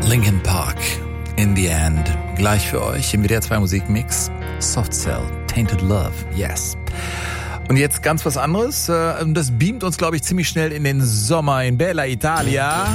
Linkin Park, In the End. Gleich für euch im WDR 2 Musikmix. Soft Cell, Tainted Love, yes. Und jetzt ganz was anderes. Das beamt uns, glaube ich, ziemlich schnell in den Sommer in Bella Italia.